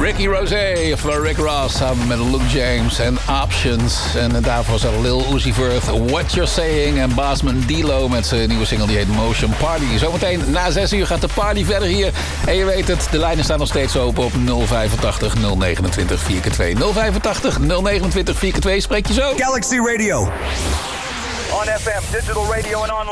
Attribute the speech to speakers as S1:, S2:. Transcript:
S1: Ricky Rosé, oftewel Rick Ross, samen met Luke James en Options. En daarvoor zat Lil Uzi Vert, What You're Saying. En Basman D-Lo met zijn nieuwe single, die heet Motion Party. Zometeen na 6 uur gaat de party verder hier. En je weet het, de lijnen staan nog steeds open op 085 029 4x2. 085 029 4x2, spreek je zo.
S2: Galaxy Radio.
S3: On FM, digital radio and online.